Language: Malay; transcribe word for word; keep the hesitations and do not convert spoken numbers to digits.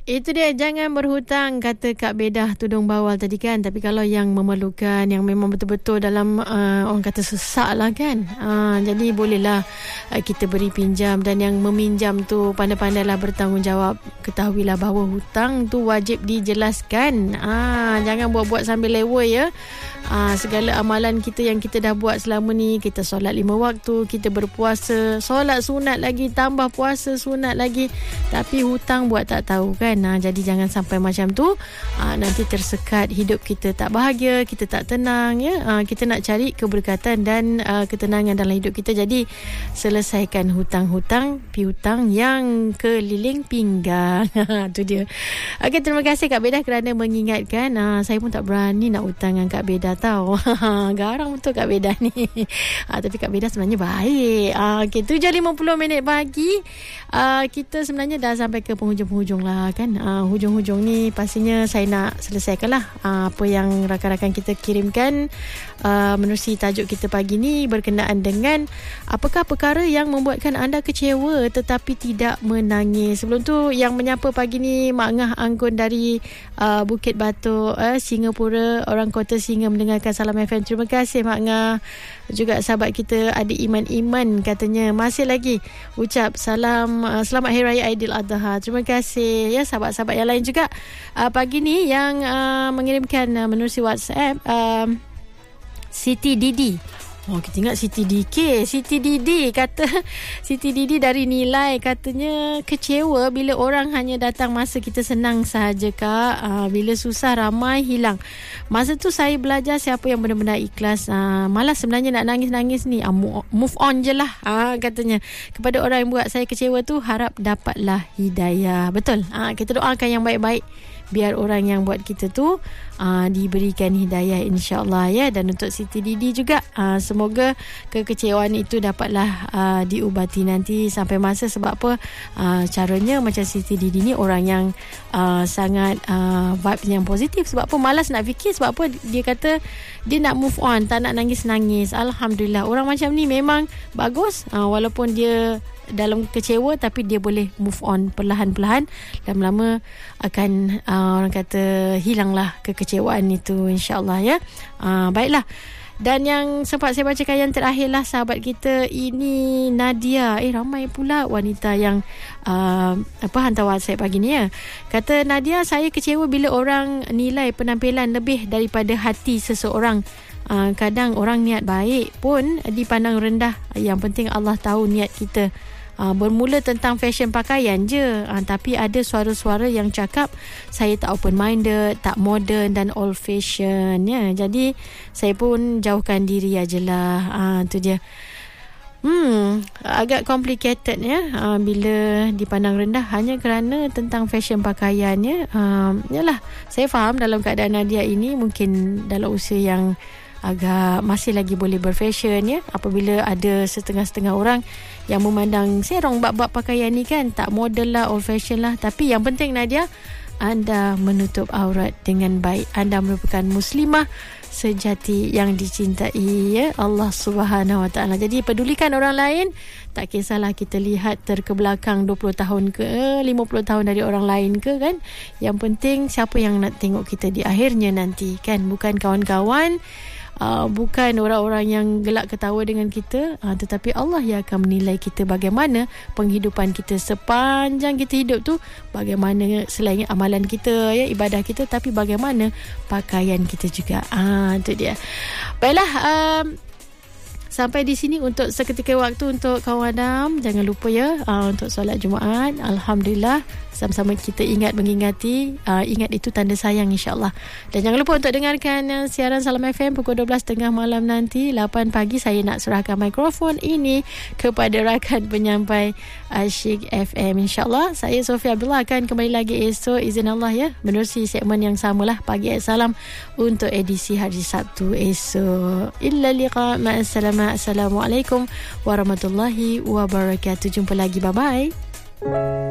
Itu dia, jangan berhutang, kata Kak Bedah tudung bawal tadi kan. Tapi kalau yang memerlukan, yang memang betul-betul dalam uh, orang kata sesak lah kan, uh, jadi bolehlah uh, kita beri pinjam. Dan yang meminjam tu pandai-pandailah bertanggungjawab. Ketahuilah bahawa hutang tu wajib dijelaskan. uh, Jangan buat-buat sambil lewa ya. uh, Segala amalan kita yang kita dah buat selama ni, kita solat lima waktu, kita berpuasa, solat sunat lagi, tambah puasa sunat lagi, tapi hutang buat tak tahu kan. Nah, jadi jangan sampai macam tu. Aa, nanti tersekat, hidup kita tak bahagia, kita tak tenang ya. Aa, kita nak cari keberkatan dan aa, ketenangan dalam hidup kita. Jadi selesaikan hutang-hutang piutang yang keliling pinggang. Itu dia. Okey, terima kasih Kak Bedah kerana mengingatkan. Aa, saya pun tak berani nak hutang dengan Kak Bedah tahu. Garang betul Kak Bedah ni. Aa, tapi Kak Bedah sebenarnya baik. Aa, okey, tujuh lima puluh minit pagi. Aa, kita sebenarnya dah sampai ke penghujung-penghujung lah kan. Uh, hujung-hujung ni pastinya saya nak selesaikan lah uh, apa yang rakan-rakan kita kirimkan uh, menerusi tajuk kita pagi ni berkenaan dengan apakah perkara yang membuatkan anda kecewa tetapi tidak menangis. Sebelum tu yang menyapa pagi ni Mak Ngah Anggun dari uh, Bukit Batok, uh, Singapura, orang kota Singa mendengarkan Salam F M. Terima kasih Mak Ngah. Juga sahabat kita Adik Iman-Iman katanya masih lagi ucap salam uh, selamat Hari Raya Aidiladha. Terima kasih ya sahabat-sahabat yang lain juga uh, pagi ni yang uh, mengirimkan uh, menerusi WhatsApp. uh, Siti Didi. Oh, kita ingat Siti D K. Siti Didi kata, Siti Didi dari Nilai katanya kecewa bila orang hanya datang masa kita senang sahaja Kak. Uh, bila susah ramai hilang. Masa tu saya belajar siapa yang benar-benar ikhlas. Uh, malas sebenarnya nak nangis-nangis ni. Uh, move on je lah. Uh, katanya kepada orang yang buat saya kecewa tu, harap dapatlah hidayah. Betul. Uh, kita doakan yang baik-baik biar orang yang buat kita tu uh, diberikan hidayah insya-Allah ya. Dan untuk Siti Didi juga uh, semoga kekecewaan itu dapatlah uh, diubati nanti sampai masa. Sebab apa? Uh, caranya macam Siti Didi ni orang yang uh, sangat uh, vibe yang positif. Sebab apa? Malas nak fikir. Sebab apa? Dia kata dia nak move on, tak nak nangis-nangis. Alhamdulillah, orang macam ni memang bagus. uh, walaupun dia dalam kecewa tapi dia boleh move on perlahan-perlahan. Lama-lama akan uh, orang kata hilanglah kekecewaan itu insya-Allah ya. Uh, baiklah. Dan yang sempat saya bacakan yang terakhir lah sahabat kita ini Nadia. Eh ramai pula wanita yang uh, apa hantar WhatsApp pagi ni ya. Kata Nadia, saya kecewa bila orang nilai penampilan lebih daripada hati seseorang. Uh, kadang orang niat baik pun dipandang rendah. Yang penting Allah tahu niat kita. Uh, bermula tentang fashion pakaian je, uh, tapi ada suara-suara yang cakap saya tak open-minded, tak modern dan old fashion ya. Jadi saya pun jauhkan diri ajalah. uh, tu dia. Hmm, agak complicated ya uh, bila dipandang rendah hanya kerana tentang fashion pakaian ya. Uh, yalah, saya faham dalam keadaan Nadia ini mungkin dalam usia yang agak masih lagi boleh berfashion ya. Apabila ada setengah-setengah orang yang memandang serong bab-bab pakaian ni kan tak model lah, old fashion lah. Tapi yang penting Nadia, anda menutup aurat dengan baik. Anda merupakan muslimah sejati yang dicintai ya Allah Subhanahu Wa Taala. Jadi pedulikan orang lain, tak kisahlah kita lihat terkebelakang dua puluh tahun ke lima puluh tahun dari orang lain ke kan. Yang penting siapa yang nak tengok kita di akhirnya nanti kan, bukan kawan-kawan. Uh, bukan orang-orang yang gelak ketawa dengan kita, uh, tetapi Allah yang akan menilai kita bagaimana penghidupan kita sepanjang kita hidup tu, bagaimana selain amalan kita ya, ibadah kita, tapi bagaimana pakaian kita juga. Ah, uh, itu dia. Baiklah, um, sampai di sini untuk seketika waktu untuk kawan Adam. Jangan lupa ya uh, untuk solat Jumaat. Alhamdulillah, sama-sama kita ingat mengingati. uh, Ingat itu tanda sayang insya-Allah. Dan jangan lupa untuk dengarkan uh, siaran Salam F M pukul dua belas tiga puluh malam nanti. lapan pagi saya nak serahkan mikrofon ini kepada rakan penyampai Asyik F M insya-Allah. Saya Sofia Abdullah akan kembali lagi esok izin Allah ya, menerusi segmen yang samalah Pagi Salam untuk edisi hari Sabtu esok. Illa liqa, ma'assalamah. Assalamualaikum warahmatullahi wabarakatuh. Jumpa lagi, bye bye.